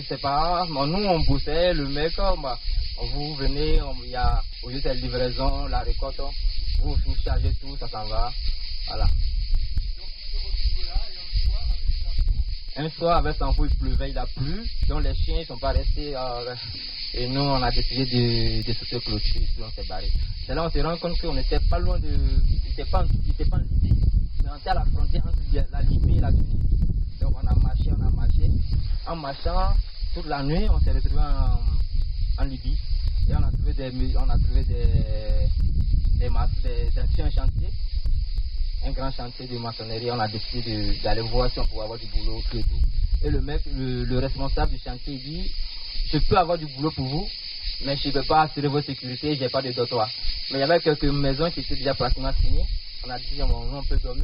Je sais pas, nous on bossait, le mec, vous venez, il y a au lieu de la livraison, la récolte, vous chargez tout, ça s'en va. Voilà. Un soir avec Sanfou, il pleuvait, il a plu, donc les chiens ne sont pas restés. Et nous, on a décidé de sauter clôture, puis on s'est barré. C'est là on s'est rendu compte qu'on n'était pas loin de. Il n'était pas en Libye, mais on était à la frontière entre la Libye et la Tunisie. Donc on a marché. En marchant toute la nuit, on s'est retrouvé en Libye. Et on a trouvé un chantier, un grand chantier de maçonnerie. On a décidé d'aller voir si on pouvait avoir du boulot et tout. Et le mec, le responsable du chantier, il dit: je peux avoir du boulot pour vous, mais je ne peux pas assurer votre sécurité, je n'ai pas de dortoir. Mais il y avait quelques maisons qui étaient déjà pratiquement finies. On a dit: on peut dormir.